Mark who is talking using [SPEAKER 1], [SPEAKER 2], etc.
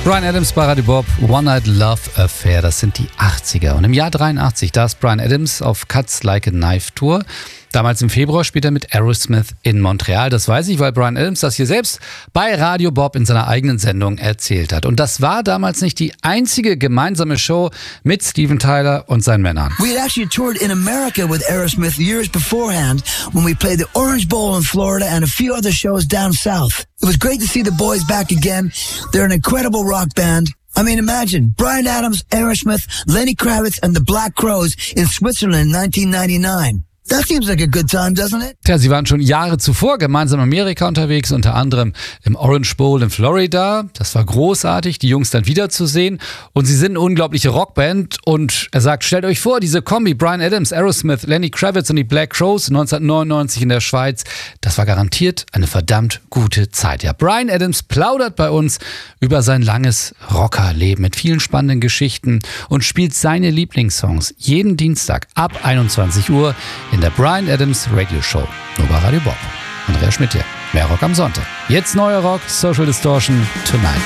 [SPEAKER 1] Bryan Adams bei Radio Bob, One Night Love Affair, das sind die 80er. Und im Jahr 83, da ist Bryan Adams auf Cuts Like a Knife Tour. Damals im Februar spielt er mit Aerosmith in Montreal. Das weiß ich, weil Bryan Adams das hier selbst bei Radio Bob in seiner eigenen Sendung erzählt hat. Und das war damals nicht die einzige gemeinsame Show mit Steven Tyler und seinen Männern.
[SPEAKER 2] We had actually toured in America with Aerosmith years beforehand when we played the Orange Bowl in Florida and a few other shows down south. It was great to see the boys back again. They're an incredible rock band. I mean, imagine Bryan Adams, Aerosmith, Lenny Kravitz and the Black Crowes in Switzerland in 1999. That seems like a good time, doesn't it?
[SPEAKER 1] Tja, sie waren schon Jahre zuvor gemeinsam in Amerika unterwegs, unter anderem im Orange Bowl in Florida. Das war großartig, die Jungs dann wiederzusehen. Und sie sind eine unglaubliche Rockband. Und er sagt, stellt euch vor, diese Kombi, Bryan Adams, Aerosmith, Lenny Kravitz und die Black Crowes 1999 in der Schweiz, das war garantiert eine verdammt gute Zeit. Ja, Bryan Adams plaudert bei uns über sein langes Rockerleben mit vielen spannenden Geschichten und spielt seine Lieblingssongs jeden Dienstag ab 21 Uhr in der Bryan Adams Radio Show. Nur bei Radio Bob. Andrea Schmidt hier. Mehr Rock am Sonntag. Jetzt neuer Rock, Social Distortion, Tonight.